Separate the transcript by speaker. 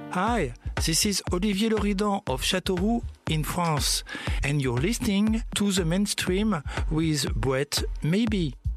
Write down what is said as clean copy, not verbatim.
Speaker 1: Hi, this is Olivier Loridan of Châteauroux in France, and you're listening to The Mainstream with Brett Maybe.